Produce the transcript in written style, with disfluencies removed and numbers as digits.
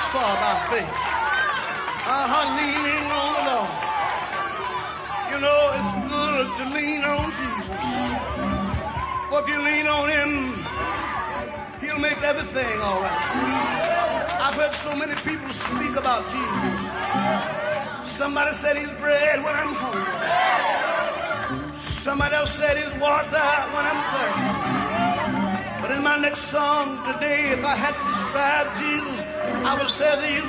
for by faith. Leaning on the Lord. You know, it's good to lean on Jesus. For if you lean on him, he'll make everything all right. I've heard so many people speak about Jesus. Somebody said he's bread when I'm hungry. Somebody else said he's water when I'm thirsty. But in my next song today, if I had to describe Jesus, I would say that he's